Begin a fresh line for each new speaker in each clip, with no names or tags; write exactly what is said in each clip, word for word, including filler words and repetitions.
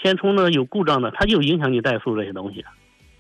先从呢有故障的，它就影响你怠速这些东西。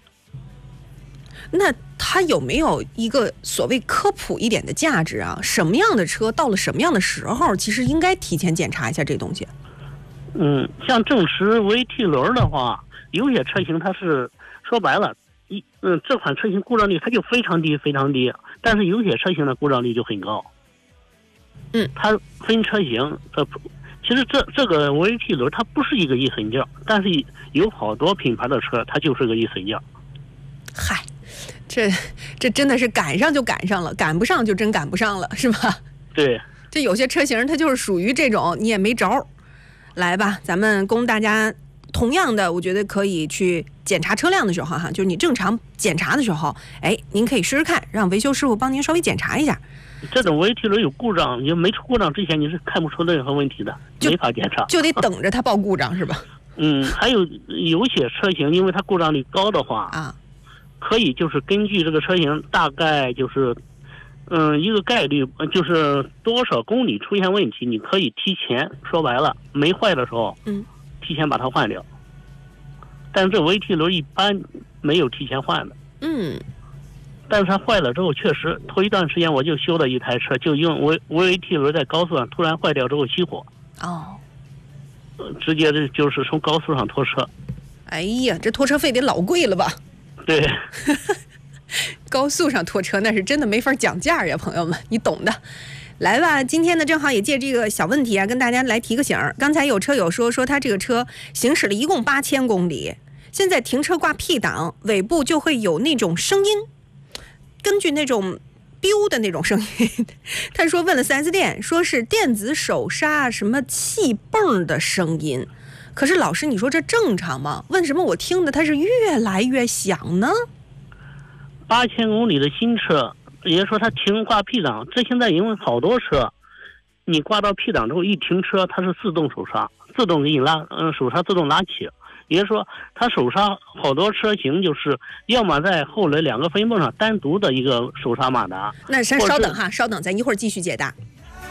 那它有没有一个所谓科普一点的价值啊？什么样的车到了什么样的时候，其实应该提前检查一下这东西？
嗯，像正时 V T 轮的话，有些车型它是说白了，一嗯这款车型故障率它就非常低非常低，但是有些车型的故障率就很高。
嗯，
它分车型，呃，其实这这个 V T 轮它不是一个易损件，但是有好多品牌的车它就是个易损件。
嗨。这这真的是赶上就赶上了，赶不上就真赶不上了，是吧？
对，
这有些车型它就是属于这种你也没招。来吧，咱们供大家同样的，我觉得可以去检查车辆的时候哈，就是你正常检查的时候，哎，您可以试试看，让维修师傅帮您稍微检查一下。
这种 V T 轮有故障，你没出故障之前你是看不出任何问题的，没法检查，
就得等着它报故障是吧？
嗯，还有有些车型，因为它故障率高的话
啊。
可以就是根据这个车型大概就是，嗯，一个概率就是多少公里出现问题，你可以提前说白了没坏的时候，
嗯，
提前把它换掉。但是这 V T 轮一般没有提前换的，
嗯，
但是它坏了之后，确实头一段时间我就修了一台车，就用 V V T 轮在高速上突然坏掉之后熄火，
哦，
直接的就是从高速上拖车。
哎呀，这拖车费得老贵了吧？
对，
高速上拖车那是真的没法讲价呀，朋友们，你懂的。来吧，今天呢正好也借这个小问题啊，跟大家来提个醒儿。刚才有车友说说他这个车行驶了一共八千公里，现在停车挂 P 档，尾部就会有那种声音，根据那种 biu 的那种声音，他说问了 四 S 店，说是电子手刹什么气泵的声音。可是老师，你说这正常吗？为什么我听的它是越来越响呢？
八千公里的新车，也就是说它停挂 P 档，这现在因为好多车，你挂到 P 档之后一停车，它是自动手刹，自动给你拉，嗯，手刹自动拉起。也就是说，它手刹好多车型就是要么在后轮两个分泵上单独的一个手刹马达。
那先稍等哈，稍等，咱一会儿继续解答。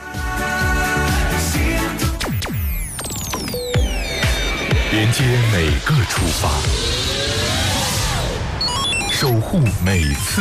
连接每个出发，守护每次